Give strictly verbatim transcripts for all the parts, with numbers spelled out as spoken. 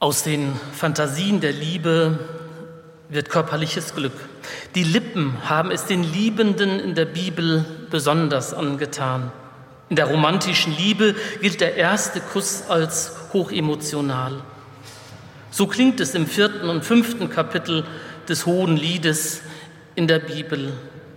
Aus den Fantasien der Liebe wird körperliches Glück. Die Lippen haben es den Liebenden in der Bibel besonders angetan. In der romantischen Liebe gilt der erste Kuss als hochemotional. So klingt es im vierten und fünften Kapitel des Hohenliedes in der Bibel.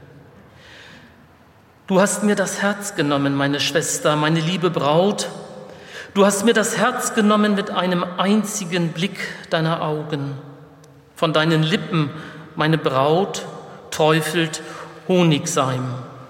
Du hast mir das Herz genommen, meine Schwester, meine liebe Braut. Du hast mir das Herz genommen mit einem einzigen Blick deiner Augen. Von deinen Lippen, meine Braut, träufelt Honigseim.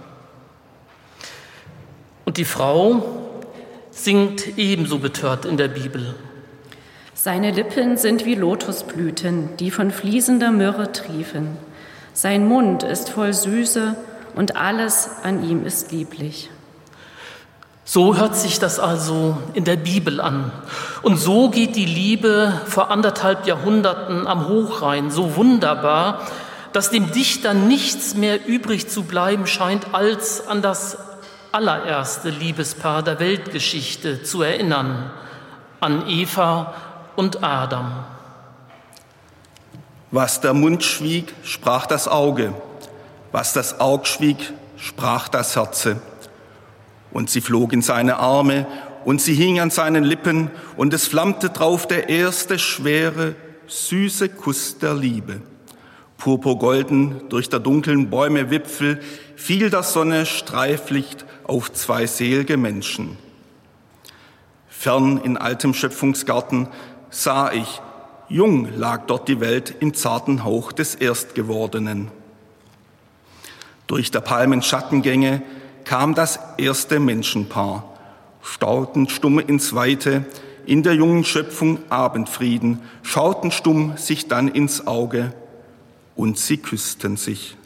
Und die Frau singt ebenso betört in der Bibel. Seine Lippen sind wie Lotusblüten, die von fließender Myrrhe triefen. Sein Mund ist voll Süße und alles an ihm ist lieblich. So hört sich das also in der Bibel an. Und so geht die Liebe vor anderthalb Jahrhunderten am Hochrhein so wunderbar, dass dem Dichter nichts mehr übrig zu bleiben scheint, als an das allererste Liebespaar der Weltgeschichte zu erinnern, an Eva und Adam. Was der Mund schwieg, sprach das Auge. Was das Aug schwieg, sprach das Herze. Und sie flog in seine Arme und sie hing an seinen Lippen und es flammte drauf der erste schwere, süße Kuss der Liebe. Purpurgolden durch der dunklen Bäume Wipfel fiel der Sonne Streiflicht auf zwei selige Menschen. Fern in altem Schöpfungsgarten sah ich, jung lag dort die Welt im zarten Hauch des Erstgewordenen. Durch der Palmen Schattengänge kam das erste Menschenpaar, stauten stumm ins Weite, in der jungen Schöpfung Abendfrieden, schauten stumm sich dann ins Auge und sie küssten sich.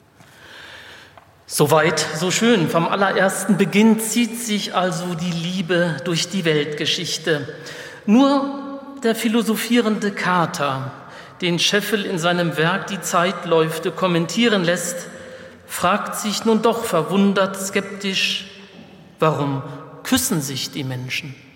Soweit, so schön. Vom allerersten Beginn zieht sich also die Liebe durch die Weltgeschichte. Nur der philosophierende Kater, den Scheffel in seinem Werk Die Zeitläufte kommentieren lässt, fragt sich nun doch verwundert, skeptisch, warum küssen sich die Menschen?